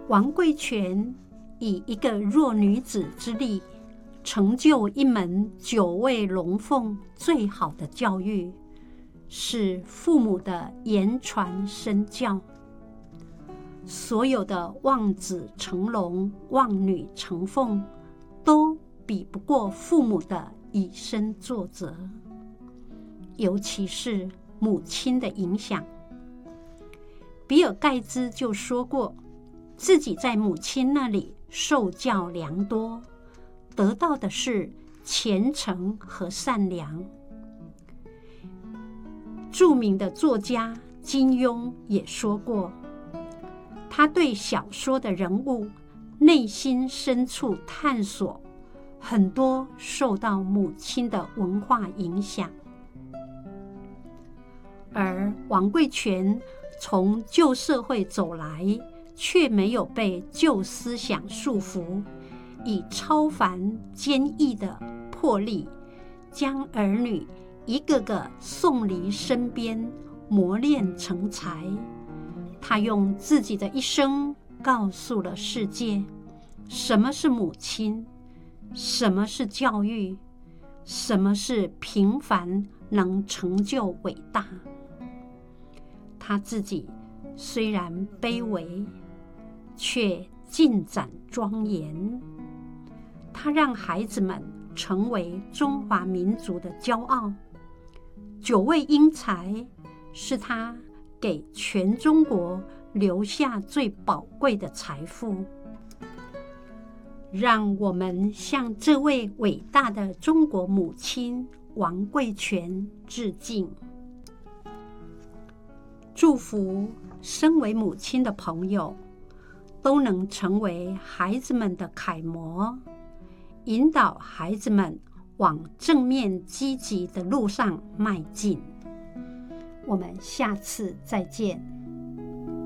王贵泉以一个弱女子之力，成就一门9位龙凤最好的教育，是父母的言传身教。所有的望子成龙、望女成凤，都比不过父母的以身作则，尤其是母亲的影响。比尔盖茨就说过，自己在母亲那里受教良多，得到的是虔诚和善良。著名的作家金庸也说过，他对小说的人物内心深处探索，很多受到母亲的文化影响。而王贵泉从旧社会走来，却没有被旧思想束缚，以超凡坚毅的魄力，将儿女一个个送离身边，磨练成才。他用自己的一生告诉了世界，什么是母亲，什么是教育，什么是平凡能成就伟大。他自己虽然卑微，却尽展庄严。他让孩子们成为中华民族的骄傲。9位英才是他给全中国留下最宝贵的财富。让我们向这位伟大的中国母亲王贵泉致敬。祝福身为母亲的朋友都能成为孩子们的楷模，引导孩子们往正面积极的路上迈进。我们下次再见。